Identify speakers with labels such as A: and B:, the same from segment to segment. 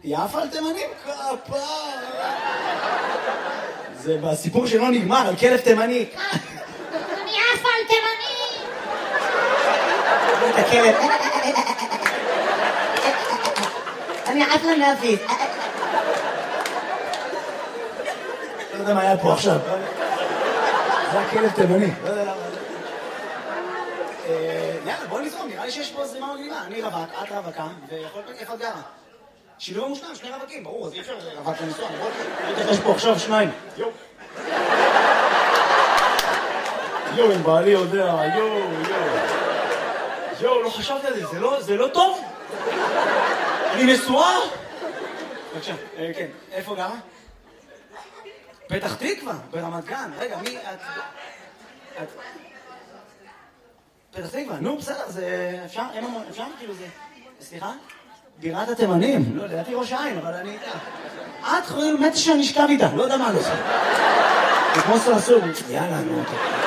A: יפה על תימנים? כפר. זה בסיפור שלא נגמר, על כלב תימני.
B: אני יפה על תימני.
A: את הכלב.
B: אני יפה להפיס.
A: לא יודע מה היה פה עכשיו. זה הכלב תימני. לא יודע למה. יאללה, בוא נזרום, נראה לי שיש פה זרימה מגניבה. אני רווק, את רווקה, ויכול להיות איפה את גרה. שילוב המושלם, שני רווקים, ברור, אז אי אפשר רווק לנסוע, נכון? יש פה עכשיו שניים. יואו, אם בעלי יודע, יואו, לא חשבתי על זה, זה לא טוב? אני נשואה? בבקשה, כן, איפה גרה? פתח תקווה, ברמת גן, רגע, מי את... פתח תקווה, נו בסדר, זה אפשר כאילו זה... סליחה? בירת התימנים, לא לדעתי ראש העין, אבל אני... את חושבת מתה שאני אשכב איתה, לא יודע מה לא עושה. זה כמו סרסור, יאללה, נו.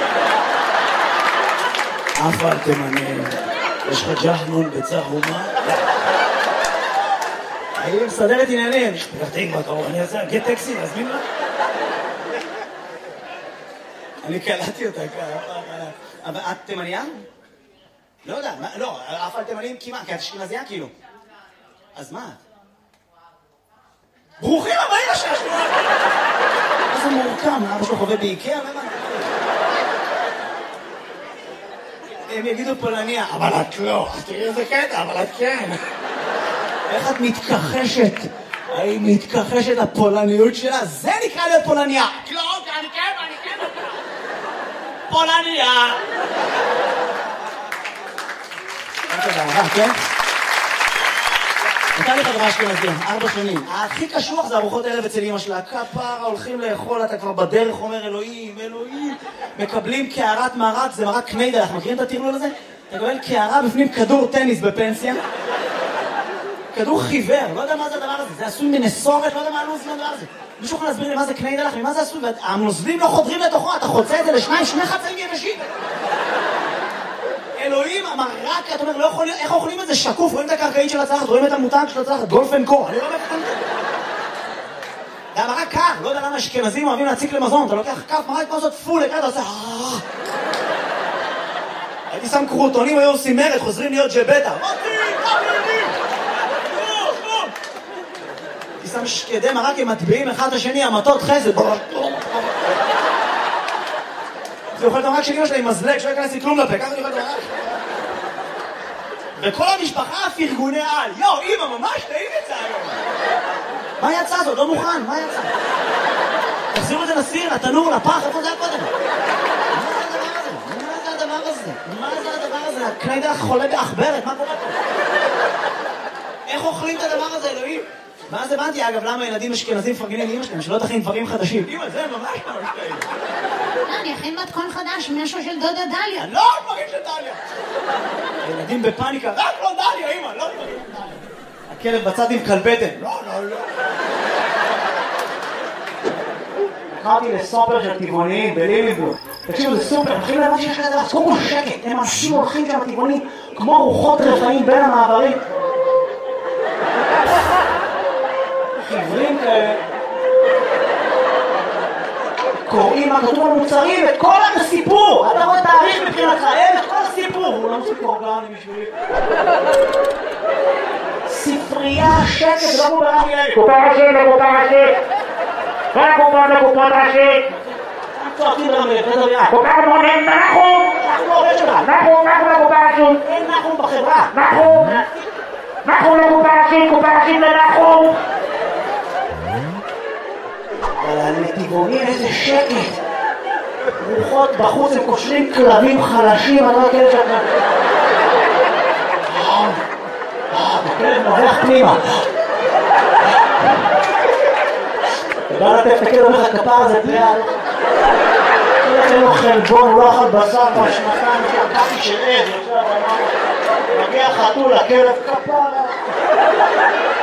A: אף על תימנים, יש לך ג'חנון בצהומה? אני מסדרת עניינים, פתח תקווה קרוב, אני אעשה, גט טקסי, להזמין לה? אני קלטתי אותה ככה. אבל את תימניה? לא יודע, לא, אף על תימנים כמעט, כי את אשכנזייה כאילו. אז מה את? ברוכים הבאים לשעשוע! מה זה מורכם? אבא שלו חווה באיקאה? הם יגידו פולניה, אבל את לא. תראי איזה קטע, אבל את כן. איך את מתכחשת? היא מתכחשת לפולניות שלה? זה נקרא להיות פולניה. לא, אני כן. פולניה! כן? נתן לי חברה אשכנזייה, 4 שנים. הכי קשוח זה ארוחות ערב אצל אמא שלה. כפרה, הולכים לאכול, אתה כבר בדרך אומר אלוהים. מקבלים קערת מרק, זה מרק קניידלח. מכירים את הטרלול הזה? אתה מקבל קערה בפנים כדור טניס בפנסיה. כדור חיוור, לא יודע מה זה הדבר הזה. זה עשוי מנסורת, לא יודע מה הלוז מהדבר הזה. מישהו יכול להסביר לי מה זה קניידלח, ממה זה עשוי? והנוזלים לא חודרים לתוכו, אתה חוצה את זה לשניים, 2 חצאים יבשים. אלוהים, המרק, אתה אומר, לא יכול להיות, איך אוכלים את זה שקוף? רואים את הקרקעית של הצלחת, רואים את המותג של הצלחת, גולפן קור, אני לא יודע איך אוכלים את זה. זה המרק קר, לא יודע למה אשכנזים אוהבים להציק למזון, אתה לוקח כף מרק כמו זאת פול, אתה עושה... הייתי שם קרוטונים, היו עושים מרד, חוזרים להיות ג'בטה. הייתי שם שקדי מרק עם מטביעים אחד את השני, המטות חסד. זה אוכל את המרק של אמא שלה עם מזלג, שלא ייכנס לי כלום לפה, ככה אני אוכל את המרק. וכל המשפחה פרגוני על. יו, אמא, ממש טעים יצא היום. מה יצא זאת? לא מוכן, מה יצא? תחזירו את זה לסיר, לתנור, לפח, איפה זה היה קודם? מה זה הדבר הזה? הקניידלח חולה באחברת, מה קורה פה? איך אוכלים את הדבר הזה, אלוהים? ואז הבנתי, אגב, למה ילדים אשכנזים מפרגנים לאמא שלהם, שלא תכין דברים חדשים. אמא, זה ממש טעים.
B: לא, אני אכין מתכון חדש, משהו של דודה דליה.
A: לא, דברים של דליה. ילדים בפאניקה, רק לא דליה, אמא, לא דברים של דליה. הכלב בצד עם כלבטן. לא. קראתי לסופר של טבעוניים בליליבלום. תקשיבו, זה סופר, הולכים להבא שיש כזה דבר, קודם כל שקט, הם אנשים הולכים שם טבעונים כמו רוחות רפאים בין המעברים. חיוורים כאלה. קוראים מה כתוב במוצרים, את כל הסיפור. אתה רואה תאריך מבחינתך, את כל הסיפור. הוא לא מוסיף אורגני בשבילי. ספרייה, שקט, לא מוברה מילי.
C: קופה ראשית. לקופה ראשית.
A: צועקים ברמלה, תדבר.
C: קופה מונים, נחום.
A: אנחנו עובד שלך.
C: נחום לקופה ראשית.
A: אין נחום בחברה.
C: נחום לקופה ראשית לנחום.
A: אבל הנתיבונים איזה שקט. רוחות בחוץ, הם קושרים כלבים חלשים, אני לא יודע שאתה... הכלב נובח פנימה. אתה בא לטף את הכלב, אומר לך כפר הזה פליאל. אין לו חלבון, הוא לא אכל בשר בשנתיים שהקפי של עז, מגיע חתול, הכלב כפרה.